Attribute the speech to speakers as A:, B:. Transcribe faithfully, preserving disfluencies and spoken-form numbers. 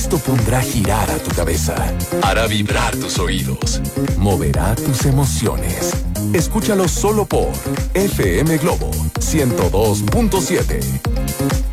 A: Esto pondrá a girar a tu cabeza, hará vibrar tus oídos, moverá tus emociones. Escúchalo solo por F M Globo ciento dos punto siete.